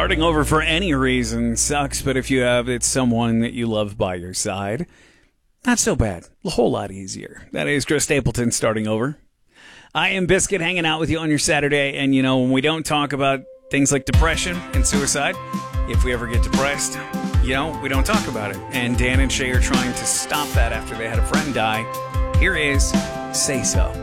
Starting over for any reason sucks, but if you have it's someone that you love by your side, not so bad. A whole lot easier. That is Chris Stapleton starting over. I am Biscuit hanging out with you on your Saturday, and you know, when we don't talk about things like depression and suicide, if we ever get depressed, you know, we don't talk about it. And Dan and Shay are trying to stop that after they had a friend die. Here is Say So.